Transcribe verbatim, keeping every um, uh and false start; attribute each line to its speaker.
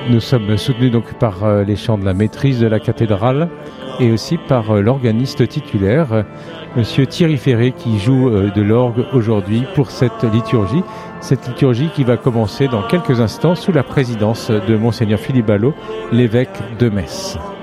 Speaker 1: Nous sommes soutenus donc par euh, les chants de la maîtrise de la cathédrale et aussi par euh, l'organiste titulaire, euh, Monsieur Thierry Ferré, qui joue euh, de l'orgue aujourd'hui pour cette liturgie. Cette liturgie qui va commencer dans quelques instants sous la présidence de Monseigneur Philippe Ballot, l'évêque de Metz.